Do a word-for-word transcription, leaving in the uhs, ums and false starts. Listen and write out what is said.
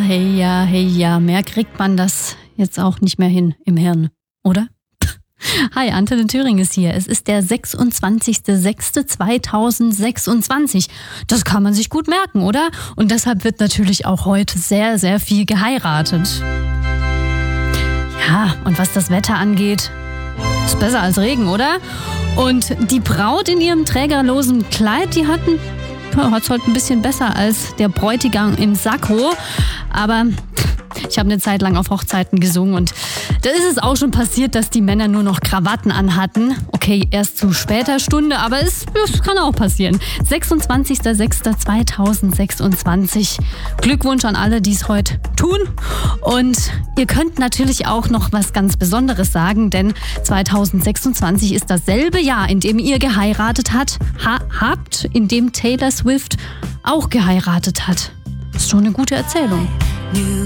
hey ja, hey ja, mehr kriegt man das jetzt auch nicht mehr hin im Hirn, oder? Hi, Antenne Thüring ist hier. Es ist der sechsundzwanzigster sechster zweitausendsechsundzwanzig. Das kann man sich gut merken, oder? Und deshalb wird natürlich auch heute sehr, sehr viel geheiratet. Ja, und was das Wetter angeht, ist besser als Regen, oder? Und die Braut in ihrem trägerlosen Kleid, die hatten hat es heute ein bisschen besser als der Bräutigam im Sakko. Aber ich habe eine Zeit lang auf Hochzeiten gesungen und da ist es auch schon passiert, dass die Männer nur noch Krawatten anhatten. Okay, erst zu später Stunde, aber es, es kann auch passieren. sechsundzwanzigster sechster zweitausendsechsundzwanzig. Glückwunsch an alle, die es heute tun. Und ihr könnt natürlich auch noch was ganz Besonderes sagen, denn zweitausendsechsundzwanzig ist dasselbe Jahr, in dem ihr geheiratet hat, ha, habt, in dem Taylor Swift auch geheiratet hat. Ist schon eine gute Erzählung.